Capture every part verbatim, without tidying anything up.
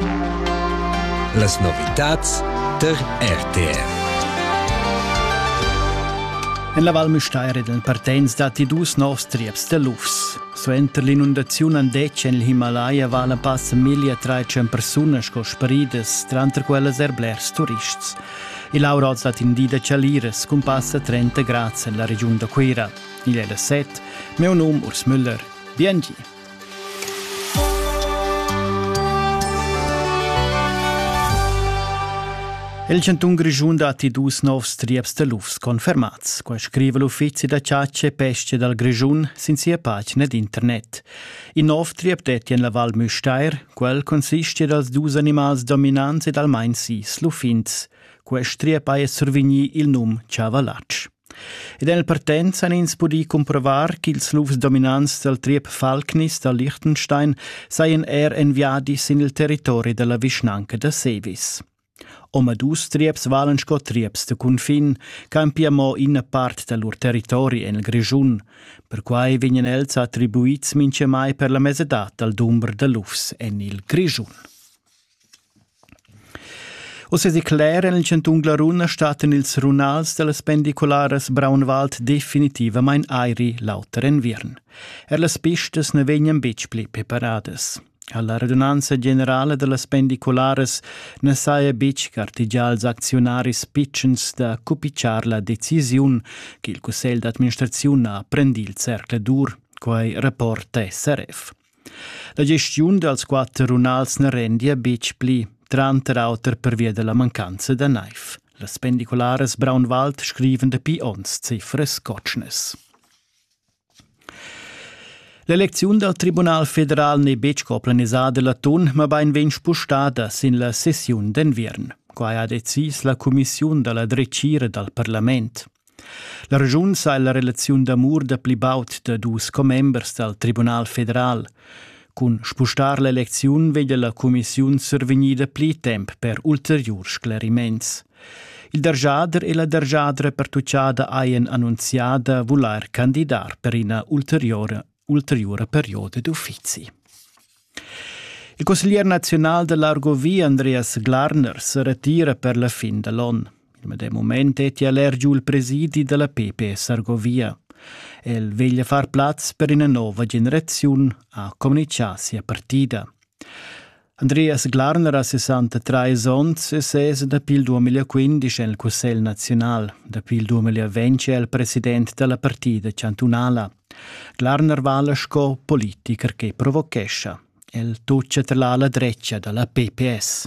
Las novitats der R T R. En la Val Müstair del partenz dati dus novs trieps de lufs. Suenter l'inundazione andeccia in Himalaya vala passa mille trecento persone sco sparides, tranter quelles erblers turists. I lauroz dat in dida cialires, cum passa trenta gradi in la regione da Quira. Il è la set, meu nom Urs Müller. Biengi. Il centun grigiun dati dus novs trieps de lufs confermats, qua scrive l'uffizi da Ciacce Pesce dal Grigiun sin sia pagina d'internet. Il nov triep detti in la Val Müstair, quel consiste dals dus animals dominants ed almain sis lufins. Quest triep ha survigni il num Ciavalatsch. Ed en il partenz han ins podi comprovar che ils lufs dominants del triep Falknis da Liechtenstein seien er enviadis in il territori della Vischnanca da Sevis. Oma dus trieps valen sco trieps de confin, campiamo in part del lor territori en il Grigiun, per quai vignen els attribuits mince mai per la mesedat al dumber de lufs en il Grigiun. O se si clera nel centun Glaruna staten ils runals de las pendicolares Braunwald definitiva mein airi lauter en Virn. Er las pistes ne vegnan bitspli preparades. Alla radunanza generale de las pendicolares ne saia bic cartigials accionaris pitchens da cupiciar la decisiun che il Cussel d'Administraziun ha prendi il cercle dur, quai rapporta S R F. La gestiun dels quattro runals ne rendi a bic pli, tranter auter per via della mancanza da naif. Las pendicolares Braunwald scriven de pi ons cifres cotschnes. L'elezione del Tribunal Federal ne becco planisada la tun, ma bain ven spustada sin la sessione d'enviern, quai ha decis la Commissione della Drecira dal Parlament. La Region sa la relazione d'amur da plibaut de dus comembers del Tribunal Federal. Cun spustar l'elezione vede la Commissione survenida pli temp per ulterior sclariments. Il Derjader e la Derjadra pertucciada haien annunziada voler candidar per una ulteriore ulteriore periode d'uffizi. Il consigliere nazionale dell'Argovia Andreas Glarner si ritira per la fin dell'anno. In medem moment è allergiu il presidi della P P S Argovia. El veglia far plaz per una nuova generazione a comunicarsi a partida. Andreas Glarner ha sessantatré anni e sesa da pil duemilaquindici nel Cussel Nazional, da pil duemilaventi è il presidente della partita cantunala. Glarner vala sco politiker che provocescia, el tuccia tra l'ala dreccia della P P S.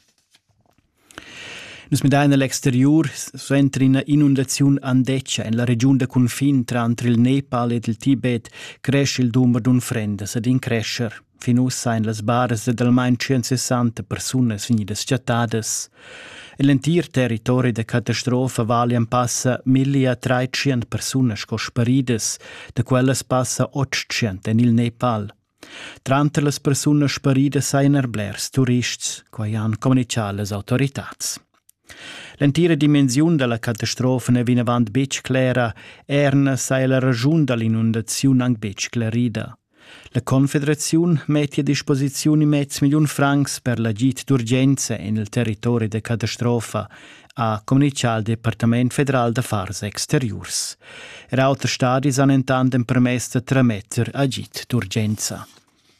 Nus medai nell'exterior suentra in inundazione andeccia in la regione de confin tra il Nepal ed il Tibet cresce il numero d'un frendes ad increscer. Finus sain las bares de almain centosessanta personas finidas chattadas. E l'entir territori de catastrofa valian passa milletrecento personas co sparides, de quelles passa ottocento en il Nepal. Trante las personas sparides sain erblers turists, quai han comunicar las autoritats. L'entira dimensiun della catastrofa ne vina avant bec clara, erna sai la ragiun dall'inundazione ang bec clarida. La Confederazione mette a disposizione mezzo milione francs per la gita d'urgenza nel territorio de catastrofa, a comunicar il Departamento Federal d'Affars Exteriors. E altre stati hanno intanto permesso di tramettere a gita d'urgenza.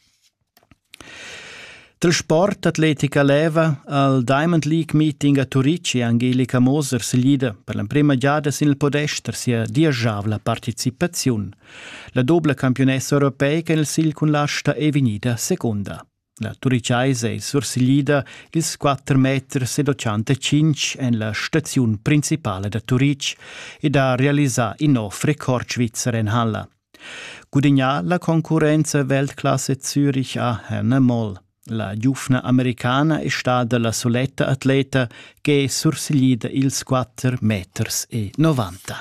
Del sport atletica leva al Diamond League meeting a Turici Angelica Moser si lida per la prima giada sin il podester sia diagiava la partecipazione. La doppia campionessa europea che nel sil con l'asta è venuta seconda. La Turiciaise è sursilida il quattro metri settantacinque en la stazione principale da Turic ed ha realizzato il nuovo record svizzero in Halla. Gudigna la concorrenza Weltklasse Zürich a Herne Moll. La giufna americana è stata la soletta atleta che è sursilida ils quattro meters e novanta.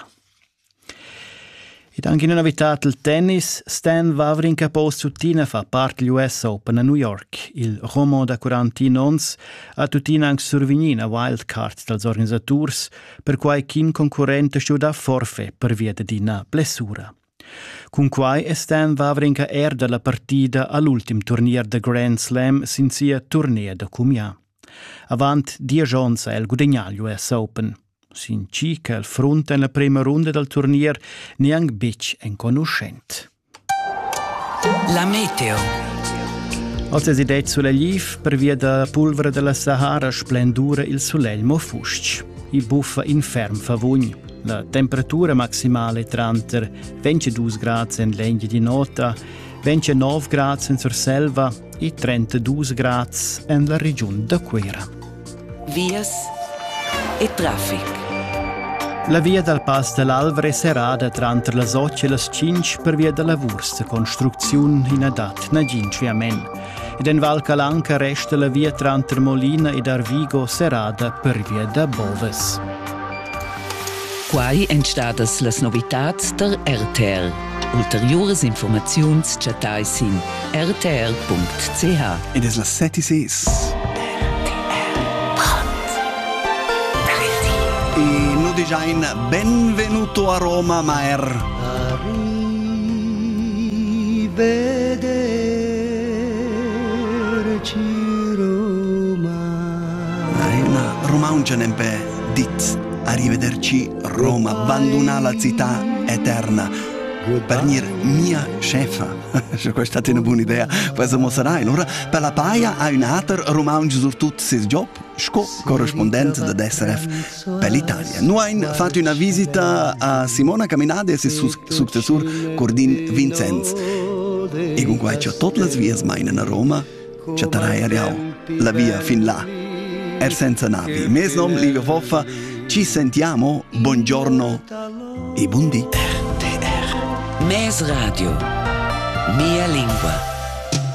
Ed anche in novità del tennis, Stan Wawrinka Post-Tutina fa parte dell'U S Open a New York. Il Romo da quarantina anni ha tutina anche survegnin a wildcard dels organisators, per quai kin concorrente stu da forfè per via di una blessura. Con quai Stan va vrenca erda la partida all'ultim turnier de Grand Slam sin sia turnier de cumia. Avant dieci ons el gudagnà l'U S Open. Sin ci che il front en la prima ronda del turnier neanche bec en conoscent. La meteo. Als es idet sulla liv, per via da pulvera della Sahara splendura il soleil mo fusc. I buffa inferm favugn. La temperatura maximale tranta ventidue gradi in legna di nota, ventinove gradi in Surselva e trentadue gradi in la regione da Quera. Vias e traffic. La via dal Pass dell'Alvere è serrata tra le otto e le cinque per via della lavurs de construzione in adat na Ginciamen. Ed in Val Calanca resta la via tra Molina ed Arvigo serrata per via da Boves. Quai entstadas las novitats der R T R. Ulteriores informaziuns chatai sin r t r punct c h. Ed es las sette e ses. E nu design benvenuto a Roma, Maer. Arrivederci Roma. È una romancia nempe dit arrivederci Roma, abbandona la città eterna. Per dir mia chefa. Questa è una buona idea. Poi siamo sarai. Allora, per la paia ha un altro romanzo su tutto il job, sco corrispondente da S R F per l'Italia. Noi abbiamo fatto una visita a Simona Caminada e suo successore Cordin Vincenz. E con cui c'è tutte le vie a Roma, c'è la via fin là. Er senza navi. Mes nom, Livio Foffa, ci sentiamo. Buongiorno e buon dì. Mes Radio. Mia lingua.